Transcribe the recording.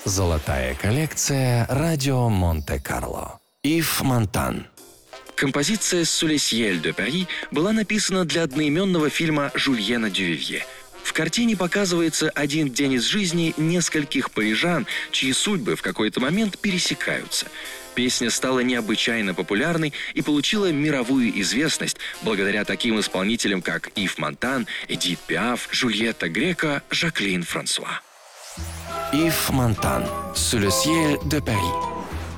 Золотая коллекция «Радио Монте-Карло». Ив Монтан. Композиция «Sous les ciels de Paris» была написана для одноименного фильма Жюльена Дювивье. В картине показывается один день из жизни нескольких парижан, чьи судьбы в какой-то момент пересекаются. Песня стала необычайно популярной и получила мировую известность благодаря таким исполнителям, как Ив Монтан, Эдит Пиаф, Жюльетта Греко, Жаклин Франсуа. Ив Монтан. «Sous le ciel de Paris».